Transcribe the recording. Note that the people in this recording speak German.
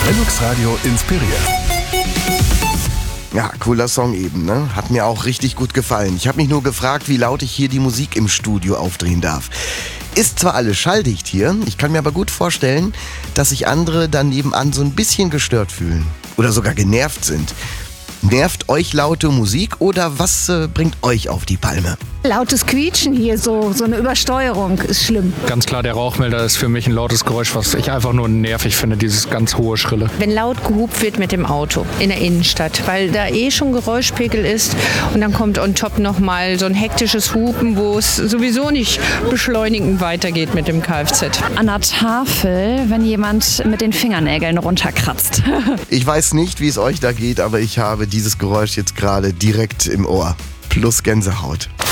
Lennox Radio inspiriert. Ja, cooler Song eben, ne? Hat mir auch richtig gut gefallen. Ich habe mich nur gefragt, wie laut ich hier die Musik im Studio aufdrehen darf. Ist zwar alles schalldicht hier, ich kann mir aber gut vorstellen, dass sich andere dann nebenan so ein bisschen gestört fühlen. Oder sogar genervt sind. Nervt euch laute Musik oder was bringt euch auf die Palme? Lautes Quietschen hier, so eine Übersteuerung ist schlimm. Ganz klar, der Rauchmelder ist für mich ein lautes Geräusch, was ich einfach nur nervig finde, dieses ganz hohe Schrille. Wenn laut gehupt wird mit dem Auto in der Innenstadt, weil da schon Geräuschpegel ist und dann kommt on top nochmal so ein hektisches Hupen, wo es sowieso nicht beschleunigend weitergeht mit dem Kfz. An der Tafel, wenn jemand mit den Fingernägeln runterkratzt. Ich weiß nicht, wie es euch da geht, aber ich habe dieses Geräusch jetzt gerade direkt im Ohr. Plus Gänsehaut.